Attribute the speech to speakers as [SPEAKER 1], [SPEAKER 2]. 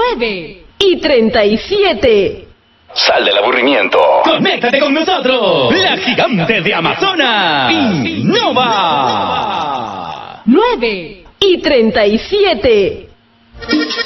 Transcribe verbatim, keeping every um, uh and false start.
[SPEAKER 1] nueve y treinta y siete.
[SPEAKER 2] Sal del aburrimiento.
[SPEAKER 3] Conéctate con nosotros. La gigante de Amazonas. Innova.
[SPEAKER 1] nueve y treinta y siete.